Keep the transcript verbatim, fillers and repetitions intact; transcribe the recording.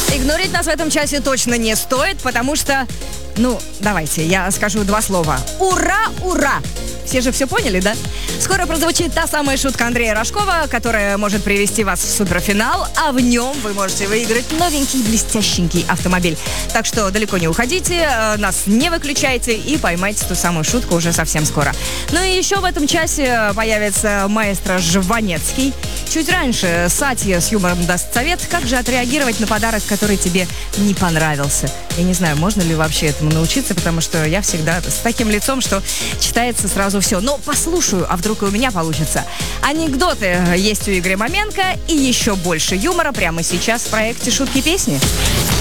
Игнорить нас в этом часе точно не стоит, потому что, ну, давайте, я скажу два слова. Ура, ура! Все же все поняли, да? Скоро прозвучит та самая шутка Андрея Рожкова, которая может привести вас в суперфинал, а в нем вы можете выиграть новенький блестященький автомобиль. Так что далеко не уходите, нас не выключайте и поймайте ту самую шутку уже совсем скоро. Ну и еще в этом часе появится маэстро Жванецкий. Чуть раньше Сатья с юмором даст совет, как же отреагировать на подарок, который тебе не понравился. Я не знаю, можно ли вообще этому научиться, потому что я всегда с таким лицом, что читается сразу все. Но послушаю, а вдруг и у меня получится. Анекдоты есть у Игоря Маменко и еще больше юмора прямо сейчас в проекте «Шутки песни».